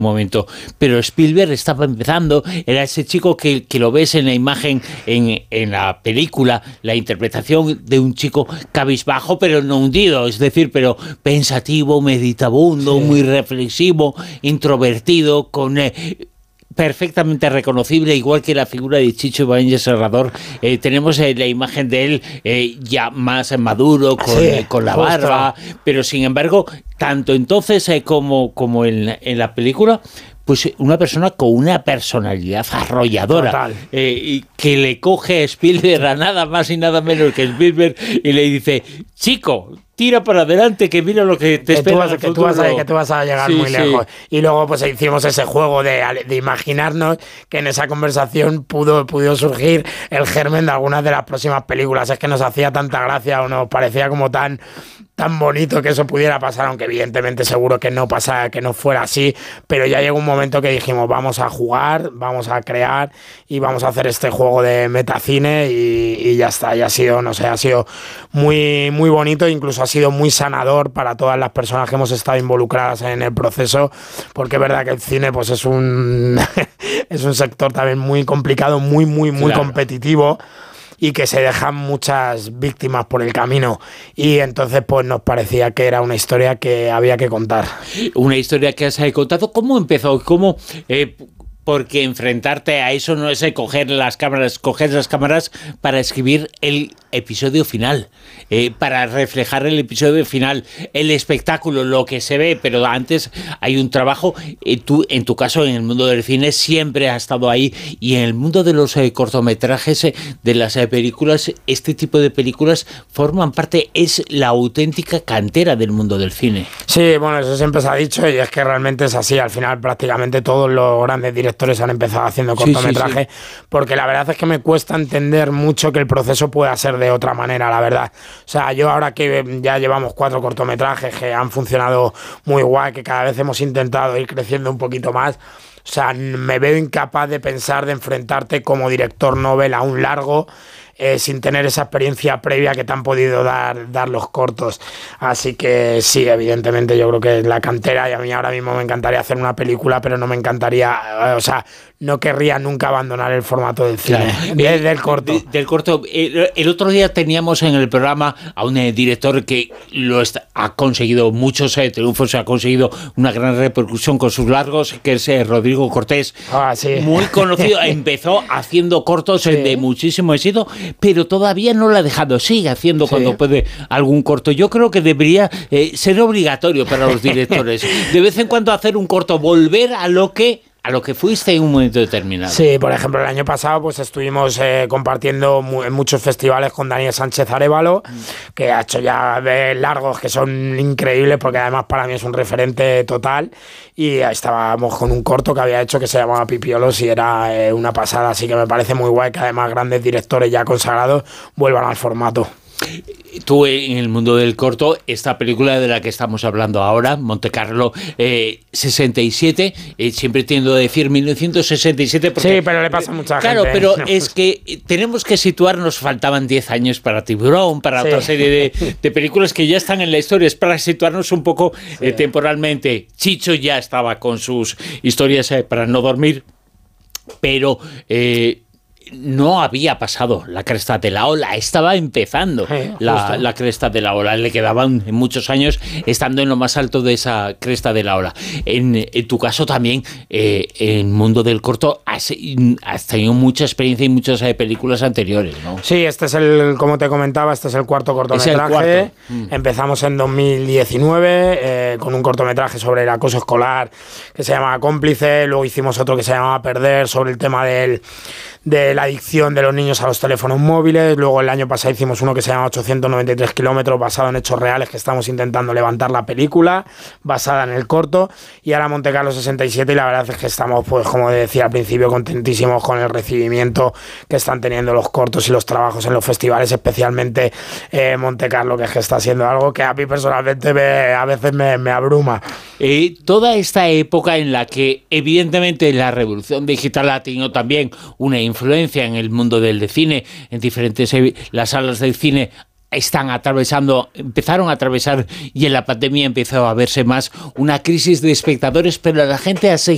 momento. Pero Spielberg estaba empezando, era ese chico que lo ves en la imagen, en la película, la interpretación de un chico cabizbajo, pero no hundido, es decir, pero pensativo, meditabundo, muy reflexivo, introvertido, con... perfectamente reconocible, igual que la figura de Chicho Ibáñez Serrador. Tenemos la imagen de él ya más maduro, con la barba, pero sin embargo, tanto entonces como en la película, pues una persona con una personalidad arrolladora, que le coge a Spielberg, a nada más y nada menos que Spielberg, y le dice: chico, tira para adelante, que mira lo que te espera. Que tú vas a llegar muy lejos. Y luego pues hicimos ese juego de imaginarnos que en esa conversación pudo surgir el germen de algunas de las próximas películas. Es que nos hacía tanta gracia, o nos parecía como tan bonito que eso pudiera pasar, aunque evidentemente seguro que no pasa, que no fuera así, pero ya llegó un momento que dijimos: vamos a jugar, vamos a crear y vamos a hacer este juego de metacine, y ya está. Y ha sido, no sé, ha sido muy, muy bonito, incluso ha sido muy sanador para todas las personas que hemos estado involucradas en el proceso, porque es verdad que el cine pues es un es un sector también muy complicado, muy competitivo, y que se dejan muchas víctimas por el camino, y entonces pues nos parecía que era una historia que había que contar. Una historia que has contado. ¿Cómo empezó? ¿Cómo...? Porque enfrentarte a eso no es coger las cámaras para escribir el episodio final, para reflejar el episodio final, el espectáculo, lo que se ve, pero antes hay un trabajo. Tú, en tu caso, en el mundo del cine siempre has estado ahí, y en el mundo de los cortometrajes, de las películas, este tipo de películas forman parte, es la auténtica cantera del mundo del cine. Sí, bueno, eso siempre se ha dicho, y es que realmente es así. Al final prácticamente todos los grandes directores han empezado haciendo cortometraje, porque la verdad es que me cuesta entender mucho que el proceso pueda ser de otra manera, la verdad. O sea, yo ahora que ya llevamos 4 cortometrajes que han funcionado muy guay, que cada vez hemos intentado ir creciendo un poquito más, o sea, me veo incapaz de pensar, de enfrentarte como director novel a un largo, sin tener esa experiencia previa que te han podido dar los cortos. Así que sí, evidentemente yo creo que es la cantera, y a mí ahora mismo me encantaría hacer una película, pero no me encantaría, o sea, no querría nunca abandonar el formato del cine, del corto. Del corto. El otro día teníamos en el programa a un director que ha conseguido muchos triunfos, ha conseguido una gran repercusión con sus largos, que es Rodrigo Cortés. Muy conocido. Empezó haciendo cortos de muchísimo éxito, pero todavía no lo ha dejado. Sigue haciendo cuando puede algún corto. Yo creo que debería ser obligatorio para los directores de vez en cuando hacer un corto, volver a lo que fuiste en un momento determinado. Sí, por ejemplo, el año pasado pues estuvimos compartiendo en muchos festivales con Daniel Sánchez Arévalo, que ha hecho ya largos que son increíbles, porque además para mí es un referente total, y estábamos con un corto que había hecho que se llamaba Pipiolos, y era una pasada. Así que me parece muy guay que además grandes directores ya consagrados vuelvan al formato. Tú, en el mundo del corto, esta película de la que estamos hablando ahora, Montecarlo 67, siempre tiendo a decir 1967 porque... Sí, pero le pasa a mucha gente. Claro, pero es que tenemos que situarnos, faltaban 10 años para Tiburón, para otra serie de películas que ya están en la historia, es para situarnos un poco temporalmente. Chicho ya estaba con sus historias para no dormir, pero... no había pasado la cresta de la ola, estaba empezando la cresta de la ola, le quedaban muchos años estando en lo más alto de esa cresta de la ola. En tu caso también, en el mundo del corto, has tenido mucha experiencia y muchas películas anteriores, ¿no? Sí, como te comentaba, este es el cuarto cortometraje. Empezamos en 2019 con un cortometraje sobre el acoso escolar que se llamaba Cómplice, luego hicimos otro que se llamaba Perder, sobre el tema de la adicción de los niños a los teléfonos móviles. Luego el año pasado hicimos uno que se llama 893 kilómetros, basado en hechos reales, que estamos intentando levantar la película basada en el corto, y ahora Montecarlo 67, y la verdad es que estamos, pues como decía al principio, contentísimos con el recibimiento que están teniendo los cortos y los trabajos en los festivales, especialmente Montecarlo, que es que está siendo algo que a mí personalmente a veces me abruma. Toda esta época en la que evidentemente la revolución digital ha tenido también una influencia en el mundo del cine, en diferentes las salas del cine empezaron a atravesar, y en la pandemia empezó a verse más una crisis de espectadores, pero la gente ha seguido